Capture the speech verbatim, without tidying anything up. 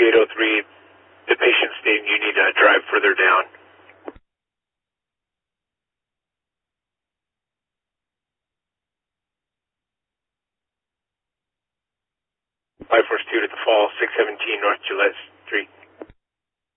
eight oh three, the patient stating you need to drive further down. five four two to the fall, six seventeen North Gillette Street.